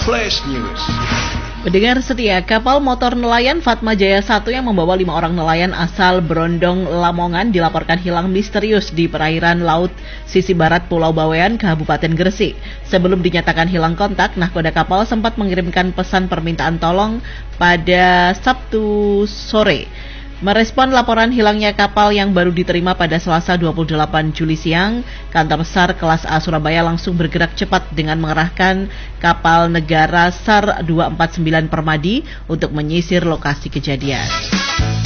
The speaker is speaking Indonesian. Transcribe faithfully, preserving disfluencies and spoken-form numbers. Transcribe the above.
Flash News. Pendengar setia, kapal motor nelayan Fatma Jaya satu yang membawa lima orang nelayan asal Brondong, Lamongan dilaporkan hilang misterius di perairan laut sisi barat Pulau Bawean, Kabupaten Gresik. Sebelum dinyatakan hilang kontak, nahkoda kapal sempat mengirimkan pesan permintaan tolong pada Sabtu sore. Merespon laporan hilangnya kapal yang baru diterima pada Selasa dua puluh delapan Juli siang, Kantor SAR kelas A Surabaya langsung bergerak cepat dengan mengerahkan kapal negara SAR dua empat sembilan Permadi untuk menyisir lokasi kejadian.